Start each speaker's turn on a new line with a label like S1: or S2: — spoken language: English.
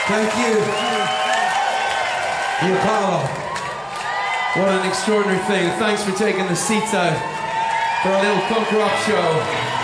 S1: Thank you. The Apollo. What an extraordinary thing. Thanks for taking the seats out for our little punk rock show.